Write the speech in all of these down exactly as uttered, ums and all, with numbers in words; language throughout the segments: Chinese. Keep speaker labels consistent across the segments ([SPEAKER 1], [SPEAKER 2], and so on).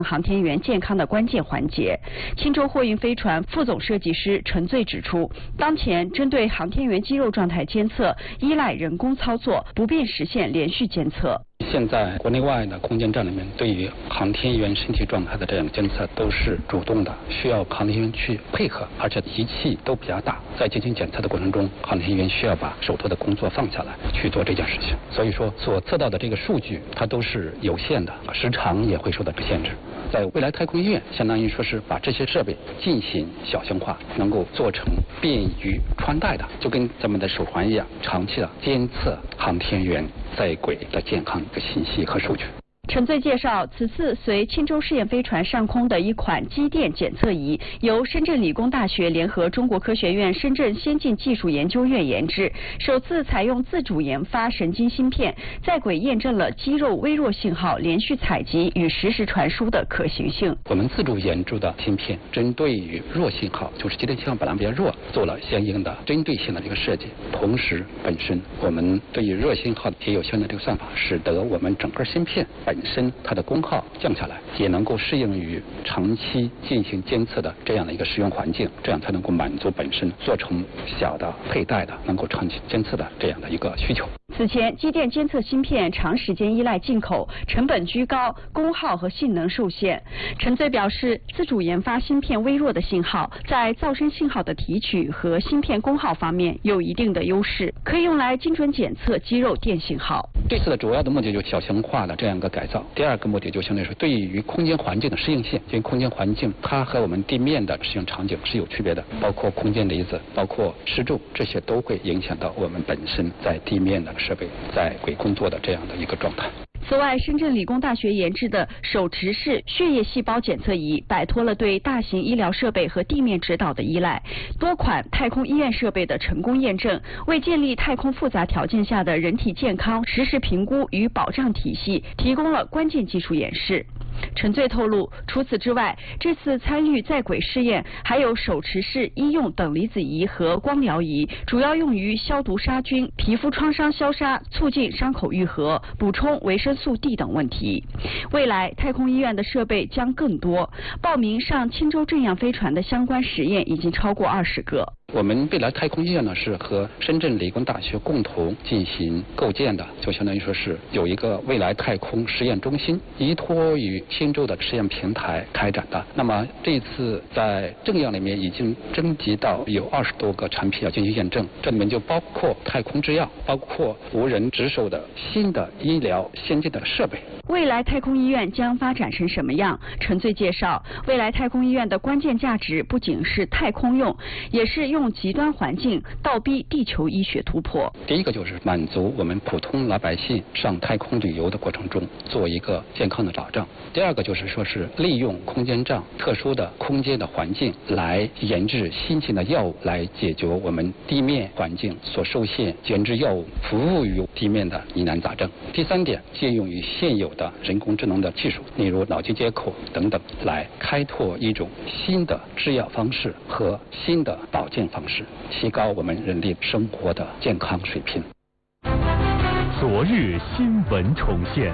[SPEAKER 1] 航天员健康的关键环节。青州货运飞船副总设计师陈醉指出，当前针对航天员肌肉状态监测依赖人工操作，不便实现连续监测。
[SPEAKER 2] 现在国内外的空间站里面，对于航天员身体状态的这样的监测都是主动的，需要航天员去配合，而且仪器都比较大，在进行检测的过程中，航天员需要把手头的工作放下来去做这件事情。所以说，所测到的这个数据它都是有限的，时长也会受到限制。在未来太空医院，相当于说是把这些设备进行小型化，能够做成便于穿戴的，就跟咱们的手环一样，长期的监测航天员在轨的健康的信息和数据。
[SPEAKER 1] 陈醉介绍，此次随青州试验飞船上空的一款肌电检测仪，由深圳理工大学联合中国科学院深圳先进技术研究院研制，首次采用自主研发神经芯片，在轨验证了肌肉微弱信号连续采集与实时传输的可行性。
[SPEAKER 2] 我们自主研制的芯片，针对于弱信号，就是肌电信号本来比较弱，做了相应的针对性的这个设计。同时，本身我们对于弱信号也有相应的这个算法，使得我们整个芯片本身它的功耗降下来，也能够适应于长期进行监测的这样的一个使用环境，这样才能够满足本身做成小的佩戴的能够长期监测的这样的一个需求。
[SPEAKER 1] 此前，肌电监测芯片长时间依赖进口，成本居高，功耗和性能受限。陈醉表示，自主研发芯片微弱的信号，在噪声信号的提取和芯片功耗方面有一定的优势，可以用来精准检测肌肉电信号。
[SPEAKER 2] 这次的主要的目的就是小型化的这样一个改造。第二个目的就相对说，对于空间环境的适应性，因为空间环境它和我们地面的适应场景是有区别的，包括空间离子，包括湿度，这些都会影响到我们本身在地面的设备在轨工作的这样的一个状态。
[SPEAKER 1] 此外，深圳理工大学研制的手持式血液细胞检测仪摆脱了对大型医疗设备和地面指导的依赖，多款太空医院设备的成功验证，为建立太空复杂条件下的人体健康实时评估与保障体系提供了关键技术演示。陈醉透露，除此之外，这次参与在轨试验还有手持式医用等离子仪和光疗仪，主要用于消毒杀菌、皮肤创伤消杀、促进伤口愈合、补充维生素 D 等问题。未来太空医院的设备将更多，报名上青州这样飞船的相关实验已经超过二十个。
[SPEAKER 2] 我们未来太空医院呢是和深圳理工大学共同进行构建的，就相当于说是有一个未来太空实验中心，依托于青州的实验平台开展的。那么这次在政样里面已经征集到有二十多个产品要进行验证，这里面就包括太空制药，包括无人值守的新的医疗先进的设备。
[SPEAKER 1] 未来太空医院将发展成什么样？陈醉介绍，未来太空医院的关键价值不仅是太空用，也是用极端环境倒逼地球医学突破。
[SPEAKER 2] 第一个就是满足我们普通老百姓上太空旅游的过程中做一个健康的保障。第二个就是说是利用空间站特殊的空间的环境来研制新型的药物，来解决我们地面环境所受限，研制药物服务于地面的疑难杂症。第三点，借用于现有的人工智能的技术，例如脑机接口等等，来开拓一种新的制药方式和新的保健方式，提高我们人类生活的健康水平。
[SPEAKER 3] 昨日新闻重现，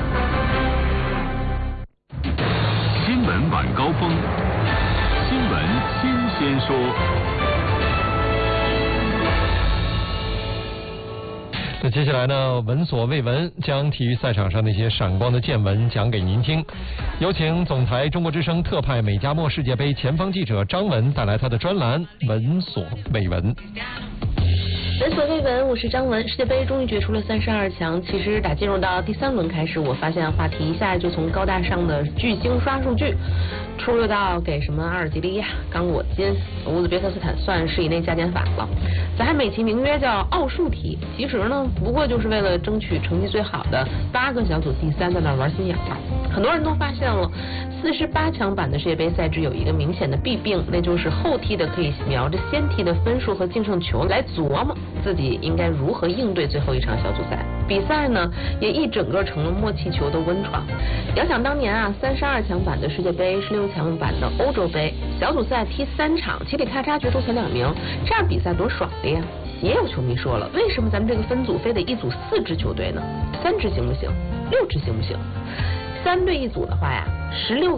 [SPEAKER 3] 新闻晚高峰，新闻新鲜说。
[SPEAKER 4] 那接下来呢，闻所未闻，将体育赛场上那些闪光的见闻讲给您听。有请总台中国之声特派美加墨世界杯前方记者张文带来他的专栏闻所未闻。
[SPEAKER 5] 闻所未闻，我是张文。世界杯终于决出了三十二强，其实打进入到第三轮开始，我发现话题一下就从高大上的巨星刷数据，出入到给什么阿尔及利亚、刚果金、乌兹别克斯坦算是以内加减法了，咱还美其名曰叫奥数题，其实呢不过就是为了争取成绩最好的八个小组第三在那玩心眼儿。很多人都发现了四十八强版的世界杯赛制有一个明显的弊病，那就是后踢的可以瞄着先踢的分数和净胜球来琢磨自己应该如何应对最后一场小组赛。比赛呢也一整个成了默契球的温床。遥想当年啊，三十二强版的世界杯、十六强版的欧洲杯，小组赛踢三场，嘁里咔嚓决出前两名，这样比赛多爽的呀！也有球迷说了，为什么咱们这个分组非得一组四支球队呢？三支行不行？六支行不行？三队一组的话呀，十六